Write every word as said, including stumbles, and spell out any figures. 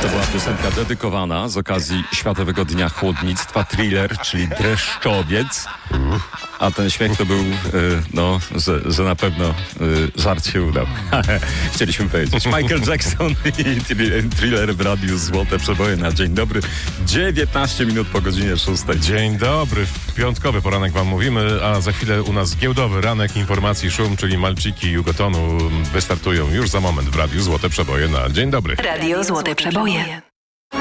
To była piosenka dedykowana z okazji Światowego Dnia Chłodnictwa, Thriller, czyli Dreszczowiec. A ten śmiech to był, y, no, że, że na pewno y, żart się udał. Chcieliśmy powiedzieć. Michael Jackson i Thriller w Radiu Złote Przeboje na dzień dobry. dziewiętnaście minut po godzinie szóstej. Dzień dobry. W piątkowy poranek wam mówimy, a za chwilę u nas giełdowy ranek informacji szum, czyli Malciki Jugotonu wystartują już za moment w Radiu Złote Przeboje na dzień dobry. Radio Złote Przeboje.